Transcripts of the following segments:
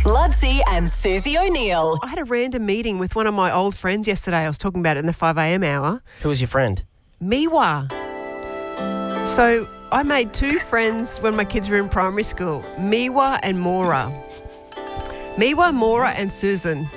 Ludsey and Susie O'Neill. I had a random meeting with one of my old friends yesterday. I was talking about it in the 5 a.m. hour. Who was your friend? Miwa. So I made two friends when my kids were in primary school, Miwa and Mora. Miwa, Mora and Susan.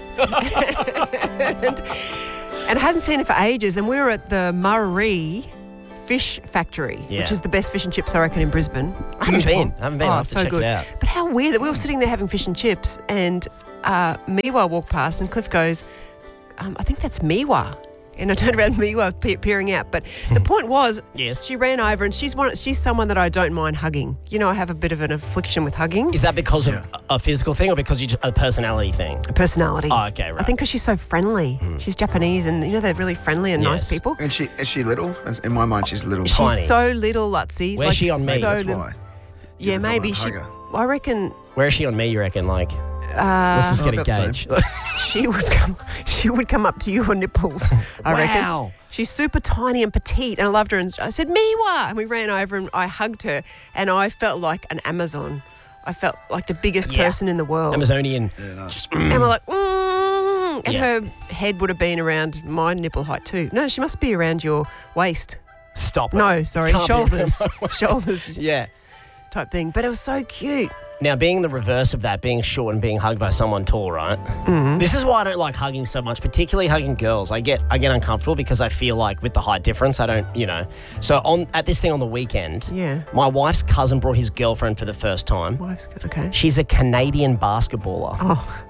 and I hadn't seen her for ages, and we were at the Murray Fish Factory, which is the best fish and chips, I reckon, in Brisbane. I haven't been. I'll have to so check good. it out. But how weird that we were sitting there having fish and chips, and Miwa walked past, and Cliff goes, I think that's Miwa. And I turned around, Miwa peering out. But the point was, she ran over, and she's someone that I don't mind hugging. You know, I have a bit of an affliction with hugging. Is that because of a physical thing or because a personality thing? A personality. Oh, okay, right. I think because she's so friendly. She's Japanese, and you know they're really friendly and nice people. And is she little? In my mind, she's little. She's so little, Lutsy. Where's she on me? That's why. Yeah, maybe she. I reckon. Where is she on me? You reckon? Like, let's just get a gauge. She would come up to your nipples. I reckon. Wow. She's super tiny and petite, and I loved her. And I said, Miwa, and we ran over and I hugged her, and I felt like an Amazon. I felt like the biggest person in the world. Amazonian. Yeah, nice. And we're like, and her head would have been around my nipple height too. No, she must be around your waist. Stop it. No, sorry, Can't shoulders. Shoulders. Yeah. Type thing. But it was so cute. Now, being the reverse of that, being short and being hugged by someone tall, right? Mm-hmm. This is why I don't like hugging so much, particularly hugging girls. I get uncomfortable because I feel like with the height difference, I don't, So at this thing on the weekend, my wife's cousin brought his girlfriend for the first time. Okay. She's a Canadian basketballer. Oh.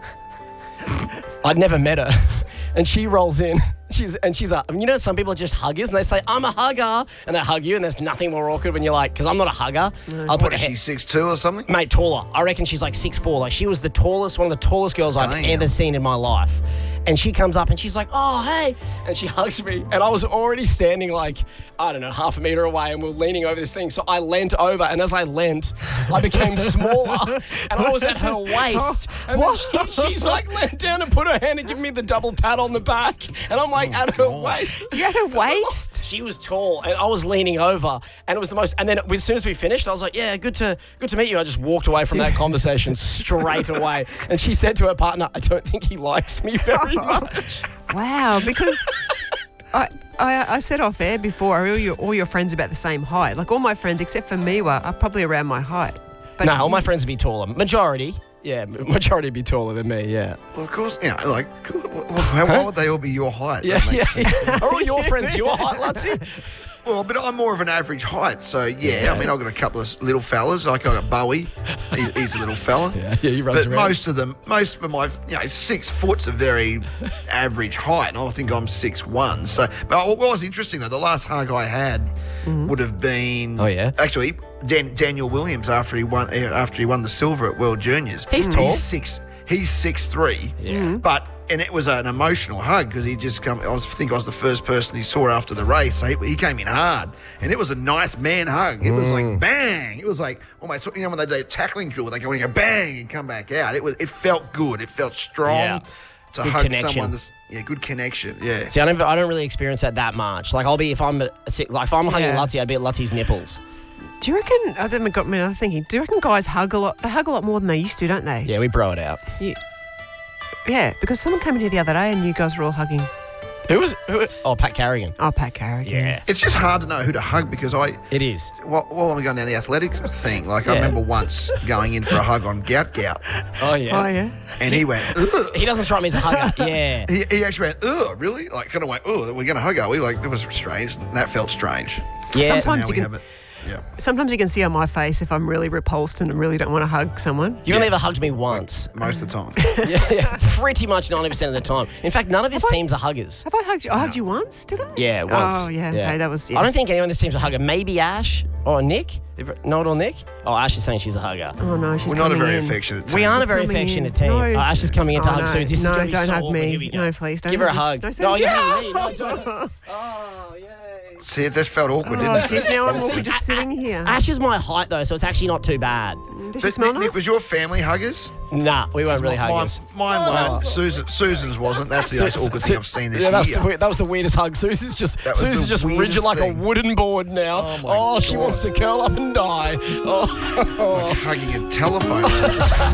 I'd never met her. And she rolls in. She's some people are just huggers and they say, I'm a hugger. And they hug you and there's nothing more awkward when you're like, because I'm not a hugger. No. What is she, 6'2" or something? Mate, taller. I reckon she's like 6'4". Like she was one of the tallest girls I've ever seen in my life. And she comes up and she's like, oh, hey. And she hugs me. And I was already standing like, I don't know, half a metre away and we were leaning over this thing. So I leant over and as I leant, I became smaller and I was at her waist. And then she's like leant down and put her hand and give me the double pat on the back. And I'm like at her waist. You're at her waist? She was tall and I was leaning over and it was the most, and then as soon as we finished, I was like, yeah, good to meet you. I just walked away from that conversation straight away. And she said to her partner, I don't think he likes me very much. Wow, because I said off air before, all your friends about the same height. Like all my friends, except for Miwa, are probably around my height. But no, all my friends would be taller. Majority would be taller than me, yeah. Well, of course, why would they all be your height? Yeah. Are all your friends your height, Lutsy? Well, but I'm more of an average height, so I mean, I've got a couple of little fellas. Like I got Bowie, he's a little fella. Yeah, he runs around. Most of my, 6 foot's a very average height, and I think I'm 6'1". So, but what was interesting though, the last hug I had would have been, actually Daniel Williams after he won the silver at World Juniors. He's tall. He's 6'3", but. And it was an emotional hug because he just come. I think I was the first person he saw after the race. So he came in hard, and it was a nice man hug. It was like bang. It was like almost when they do a tackling drill, they go in and go bang and come back out. It felt good. It felt strong to good hug connection. someone. Good connection. Yeah. See, I don't really experience that much. Like if I'm hugging Lutsy, I'd be at Lutsy's nipples. Do you reckon? That got me thinking. Do you reckon guys hug a lot? They hug a lot more than they used to, don't they? Yeah, we bro it out. Yeah, because someone came in here the other day and you guys were all hugging. Who? Oh, Pat Carrigan. Oh, Pat Carrigan. Yeah. It's just hard to know who to hug because It is. While I'm going down the athletics thing, I remember once going in for a hug on Gout. Oh, yeah. Oh, yeah. And he went, ugh. He doesn't strike me as a hugger. Yeah. He actually went, ugh, really? Like, kind of went, oh, we're going to hug, are we? Like, that was strange. That felt strange. Yeah. Sometimes you can see on my face if I'm really repulsed and really don't want to hug someone. You only ever hugged me once. Most of the time. Yeah. Pretty much 90% of the time. In fact, none of this team's are huggers. Have I hugged you? I hugged you once, did I? Yeah, once. Oh, yeah. Okay, that was... Yes. I don't think anyone in this team's a hugger. Maybe Ash or Nick. Not or Nick? Oh, Ash is saying she's a hugger. Oh, no, she's We're not a very in. affectionate team. We aren't a very affectionate team. No. Ash is coming in to hug Susie. This is no, going to be don't so hug awkward. me. Here we go. No, please, don't give her a hug hug. me. No, you hug me. No, don't. Oh, yay. See, it just felt awkward, didn't it? Geez, now I'm awkward just sitting here. Ash is my height, though, so it's actually not too bad. Does she smell Nick, nice? was your family huggers? Nah, we weren't really huggers. Mine weren't. Susan's wasn't. That's the most awkward thing I've seen this year. That was the weirdest hug. Susie's just rigid like a wooden board now. Oh, she wants to curl up and die. Like hugging a telephone.